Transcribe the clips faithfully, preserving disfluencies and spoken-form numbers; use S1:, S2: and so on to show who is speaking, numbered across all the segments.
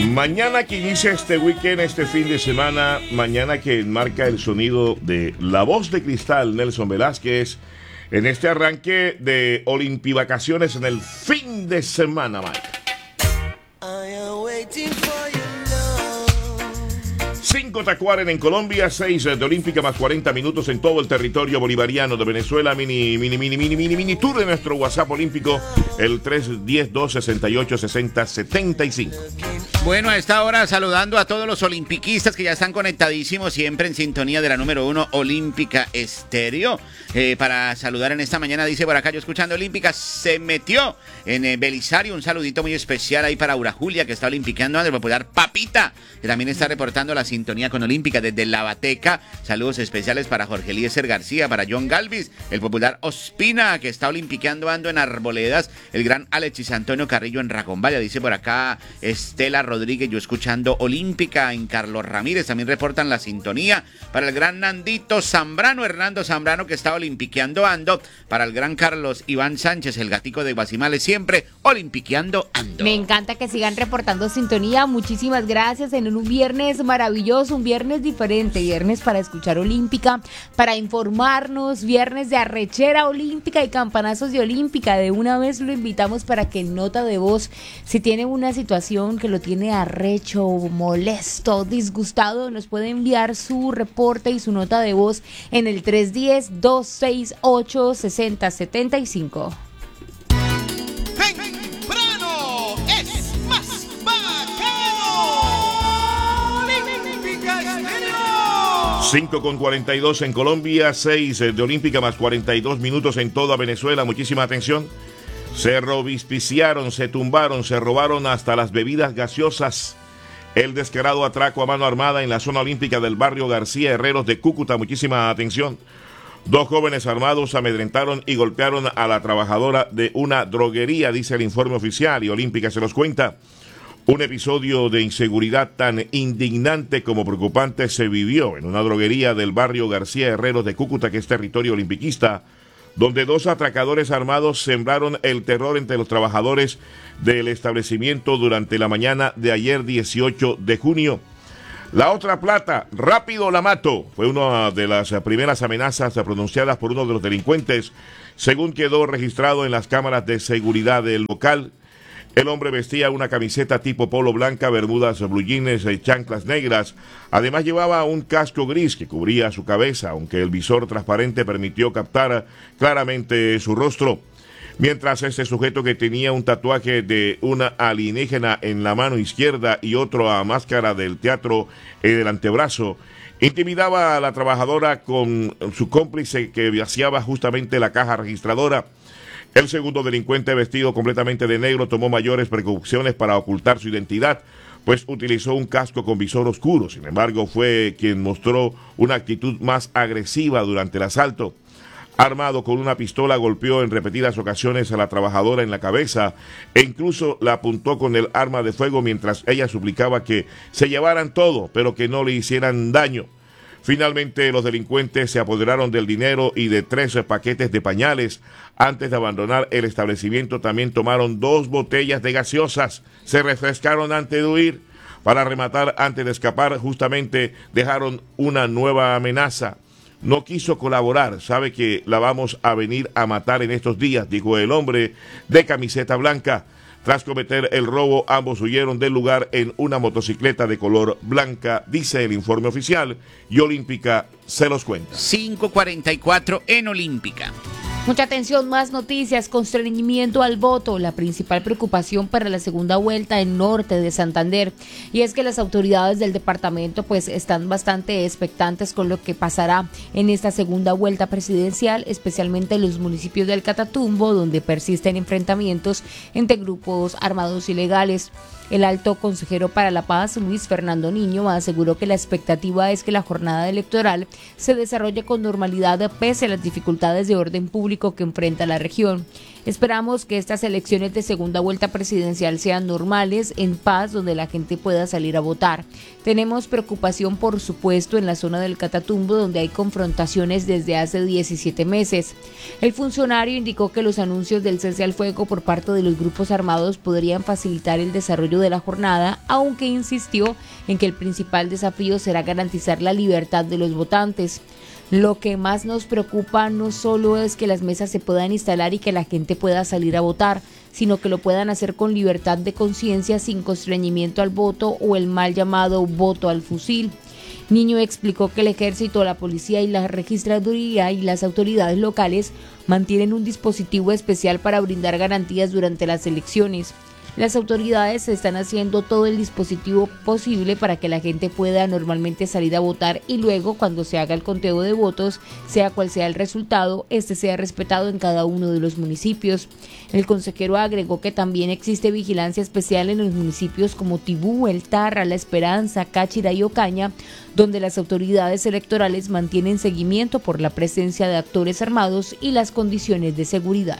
S1: Mañana que inicia este weekend, este fin de semana, mañana que enmarca el sonido de La Voz de Cristal, Nelson Velázquez, en este arranque de Olimpivacaciones en el fin de semana, Mike. cinco Tacuaren en Colombia, seis de Olímpica más cuarenta minutos en todo el territorio bolivariano de Venezuela. Mini, mini, mini, mini, mini, mini tour de nuestro WhatsApp olímpico, el tres uno cero dos seis ocho seis cero siete cinco.
S2: Bueno, a esta hora saludando a todos los olimpiquistas que ya están conectadísimos, siempre en sintonía de la número uno Olímpica Estéreo. Eh, para saludar en esta mañana, dice por acá, yo escuchando Olímpica, se metió en eh, Belisario. Un saludito muy especial ahí para Aura Julia, que está olimpiqueando, el popular Papita, que también está reportando la sintonía con Olímpica desde La Bateca. Saludos especiales para Jorge Eliezer García, para John Galvis, el popular Ospina, que está olimpiqueando ando en Arboledas, el gran Alexis Antonio Carrillo en Racombaya, dice por acá Estela Rodríguez, yo escuchando Olímpica en Carlos Ramírez, también reportan la sintonía para el gran Nandito Zambrano, Hernando Zambrano, que está olimpiqueando ando, para el gran Carlos Iván Sánchez, el gatico de Guasimales, siempre olimpiqueando ando.
S3: Me encanta que sigan reportando sintonía, muchísimas gracias en un viernes maravilloso, un viernes diferente, viernes para escuchar Olímpica, para informarnos, viernes de arrechera olímpica y campanazos de Olímpica. De una vez lo invitamos para que en nota de voz, si tiene una situación que lo tiene arrecho, molesto, disgustado, nos puede enviar su reporte y su nota de voz en el tres uno cero dos seis ocho seis cero siete cinco.
S4: Temprano es más bacano. Olímpica Estéreo.
S1: cinco con cuarenta y dos en Colombia, seis de Olímpica más cuarenta y dos minutos en toda Venezuela. Muchísima atención. Se robispiciaron, se tumbaron, se robaron hasta las bebidas gaseosas. El descarado atraco a mano armada en la zona olímpica del barrio García Herreros de Cúcuta. Muchísima atención. Dos jóvenes armados amedrentaron y golpearon a la trabajadora de una droguería, dice el informe oficial, y Olímpica se los cuenta. Un episodio de inseguridad tan indignante como preocupante se vivió en una droguería del barrio García Herreros de Cúcuta, que es territorio olimpiquista, donde dos atracadores armados sembraron el terror entre los trabajadores del establecimiento durante la mañana de ayer dieciocho de junio. La otra plata, rápido la mato, fue una de las primeras amenazas pronunciadas por uno de los delincuentes, según quedó registrado en las cámaras de seguridad del local. El hombre vestía una camiseta tipo polo blanca, bermudas blue jeans y chanclas negras. Además llevaba un casco gris que cubría su cabeza, aunque el visor transparente permitió captar claramente su rostro. Mientras este sujeto, que tenía un tatuaje de una alienígena en la mano izquierda y otro a máscara del teatro en el antebrazo, intimidaba a la trabajadora con su cómplice, que vaciaba justamente la caja registradora. El segundo delincuente, vestido completamente de negro, tomó mayores precauciones para ocultar su identidad, pues utilizó un casco con visor oscuro. Sin embargo, fue quien mostró una actitud más agresiva durante el asalto. Armado con una pistola, golpeó en repetidas ocasiones a la trabajadora en la cabeza e incluso la apuntó con el arma de fuego mientras ella suplicaba que se llevaran todo, pero que no le hicieran daño. Finalmente, los delincuentes se apoderaron del dinero y de tres paquetes de pañales. Antes de abandonar el establecimiento, también tomaron dos botellas de gaseosas. Se refrescaron antes de huir. Para rematar, antes de escapar, justamente dejaron una nueva amenaza. No quiso colaborar, sabe que la vamos a venir a matar en estos días, dijo el hombre de camiseta blanca. Tras cometer el robo, ambos huyeron del lugar en una motocicleta de color blanca, dice el informe oficial, y Olímpica se los cuenta.
S2: cinco cuarenta y cuatro en Olímpica.
S3: Mucha atención, más noticias. Constreñimiento al voto, la principal preocupación para la segunda vuelta en norte de Santander, y es que las autoridades del departamento pues están bastante expectantes con lo que pasará en esta segunda vuelta presidencial, especialmente en los municipios del Catatumbo, donde persisten enfrentamientos entre grupos armados ilegales. El alto consejero para la paz, Luis Fernando Niño, aseguró que la expectativa es que la jornada electoral se desarrolle con normalidad pese a las dificultades de orden público público que enfrenta la región. Esperamos que estas elecciones de segunda vuelta presidencial sean normales, en paz, donde la gente pueda salir a votar. Tenemos preocupación, por supuesto, en la zona del Catatumbo, donde hay confrontaciones desde hace diecisiete meses. El funcionario indicó que los anuncios del cese al fuego por parte de los grupos armados podrían facilitar el desarrollo de la jornada, aunque insistió en que el principal desafío será garantizar la libertad de los votantes. Lo que más nos preocupa no solo es que las mesas se puedan instalar y que la gente pueda salir a votar, sino que lo puedan hacer con libertad de conciencia, sin constreñimiento al voto o el mal llamado voto al fusil. Niño explicó que el ejército, la policía y la registraduría y las autoridades locales mantienen un dispositivo especial para brindar garantías durante las elecciones. Las autoridades están haciendo todo el dispositivo posible para que la gente pueda normalmente salir a votar y luego, cuando se haga el conteo de votos, sea cual sea el resultado, este sea respetado en cada uno de los municipios. El consejero agregó que también existe vigilancia especial en los municipios como Tibú, El Tarra, La Esperanza, Cáchira y Ocaña, donde las autoridades electorales mantienen seguimiento por la presencia de actores armados y las condiciones de seguridad.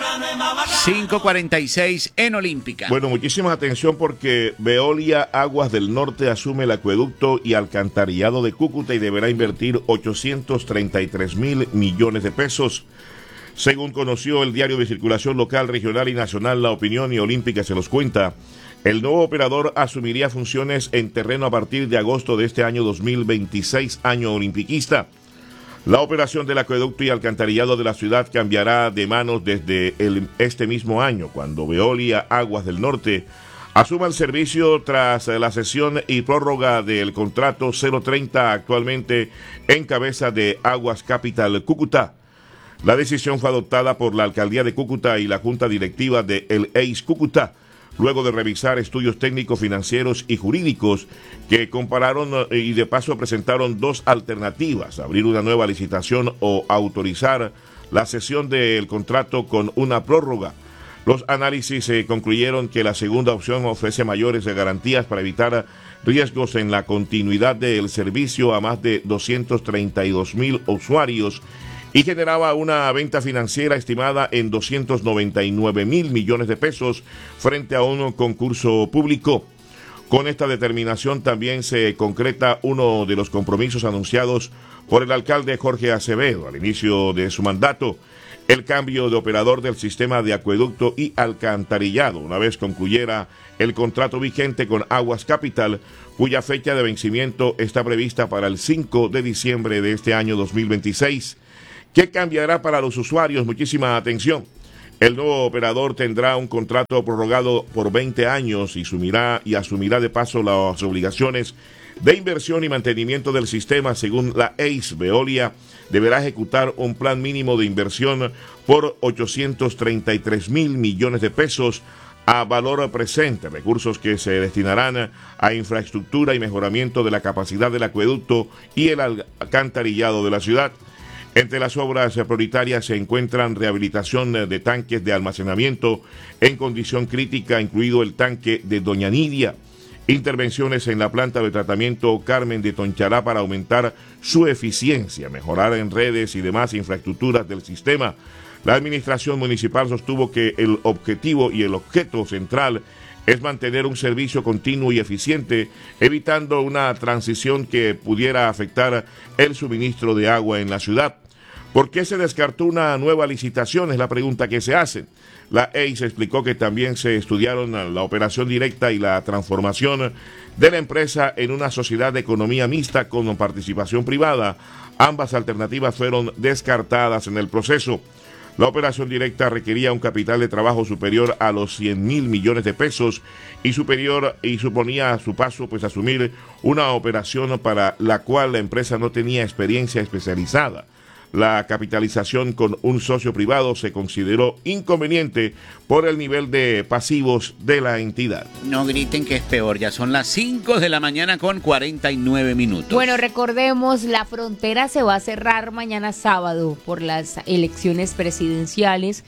S2: cinco cuarenta y seis en Olímpica.
S1: Bueno, muchísima atención porque Veolia Aguas del Norte asume el acueducto y alcantarillado de Cúcuta y deberá invertir ochocientos treinta y tres mil millones de pesos. Según conoció el diario de circulación local, regional y nacional La Opinión, y Olímpica se los cuenta, el nuevo operador asumiría funciones en terreno a partir de agosto de este año dos mil veintiséis, año olimpiquista. La operación del acueducto y alcantarillado de la ciudad cambiará de manos desde el, este mismo año, cuando Veolia Aguas del Norte asuma el servicio tras la cesión y prórroga del contrato cero treinta, actualmente en cabeza de Aguas Capital Cúcuta. La decisión fue adoptada por la Alcaldía de Cúcuta y la Junta Directiva de El E I S Cúcuta, luego de revisar estudios técnicos, financieros y jurídicos que compararon y de paso presentaron dos alternativas: abrir una nueva licitación o autorizar la cesión del contrato con una prórroga. Los análisis eh, concluyeron que la segunda opción ofrece mayores garantías para evitar riesgos en la continuidad del servicio a más de doscientos treinta y dos mil usuarios y generaba una venta financiera estimada en doscientos noventa y nueve mil millones de pesos frente a un concurso público. Con esta determinación también se concreta uno de los compromisos anunciados por el alcalde Jorge Acevedo al inicio de su mandato: el cambio de operador del sistema de acueducto y alcantarillado, una vez concluyera el contrato vigente con Aguas Capital, cuya fecha de vencimiento está prevista para el cinco de diciembre de este año dos mil veintiséis. ¿Qué cambiará para los usuarios? Muchísima atención. El nuevo operador tendrá un contrato prorrogado por veinte años y asumirá, y asumirá de paso las obligaciones de inversión y mantenimiento del sistema. Según la E I S, Veolia deberá ejecutar un plan mínimo de inversión por ochocientos treinta y tres mil millones de pesos a valor presente, recursos que se destinarán a infraestructura y mejoramiento de la capacidad del acueducto y el alcantarillado de la ciudad. Entre las obras prioritarias se encuentran rehabilitación de tanques de almacenamiento en condición crítica, incluido el tanque de Doña Nidia, intervenciones en la planta de tratamiento Carmen de Tonchará para aumentar su eficiencia, mejorar en redes y demás infraestructuras del sistema. La administración municipal sostuvo que el objetivo y el objeto central es mantener un servicio continuo y eficiente, evitando una transición que pudiera afectar el suministro de agua en la ciudad. ¿Por qué se descartó una nueva licitación? Es la pregunta que se hace. La E I S explicó que también se estudiaron la operación directa y la transformación de la empresa en una sociedad de economía mixta con participación privada. Ambas alternativas fueron descartadas en el proceso. La operación directa requería un capital de trabajo superior a los cien mil millones de pesos y superior y suponía a su paso pues asumir una operación para la cual la empresa no tenía experiencia especializada. La capitalización con un socio privado se consideró inconveniente por el nivel de pasivos de la entidad.
S2: No griten que es peor, ya son las cinco de la mañana con cuarenta y nueve minutos.
S3: Bueno, recordemos, la frontera se va a cerrar mañana sábado por las elecciones presidenciales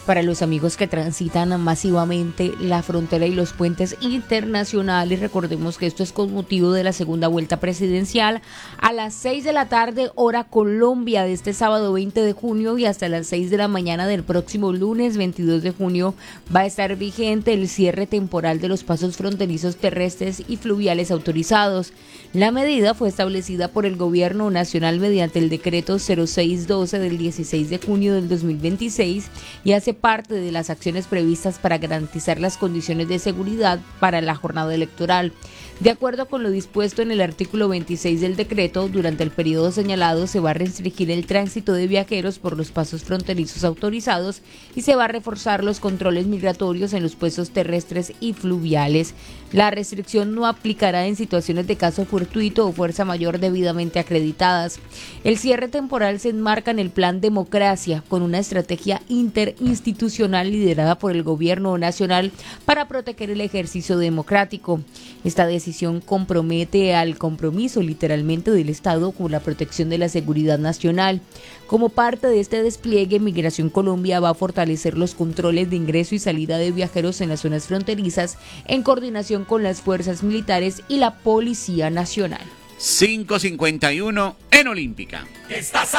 S3: para los amigos que transitan masivamente la frontera y los puentes internacionales. Recordemos que esto es con motivo de la segunda vuelta presidencial a las seis de la tarde, hora Colombia, de este sábado veinte de junio y hasta las seis de la mañana del próximo lunes veintidós de junio va a estar vigente el cierre temporal de los pasos fronterizos terrestres y fluviales autorizados. La medida fue establecida por el Gobierno Nacional mediante el decreto cero seis doce del dieciséis de junio del dos mil veintiséis y hace parte de las acciones previstas para garantizar las condiciones de seguridad para la jornada electoral. De acuerdo con lo dispuesto en el artículo veintiséis del decreto, durante el periodo señalado se va a restringir el tránsito de viajeros por los pasos fronterizos autorizados y se va a reforzar los controles migratorios en los puestos terrestres y fluviales. La restricción no aplicará en situaciones de caso fortuito o fuerza mayor debidamente acreditadas. El cierre temporal se enmarca en el Plan Democracia, con una estrategia interinstitucional liderada por el Gobierno Nacional para proteger el ejercicio democrático. Esta decisión compromete al compromiso literalmente del Estado con la protección de la seguridad nacional. Como parte de este despliegue, Migración Colombia va a fortalecer los controles de ingreso y salida de viajeros en las zonas fronterizas en coordinación con las fuerzas militares y la Policía Nacional.
S2: cinco cincuenta y uno en Olímpica.
S4: ¿Qué estás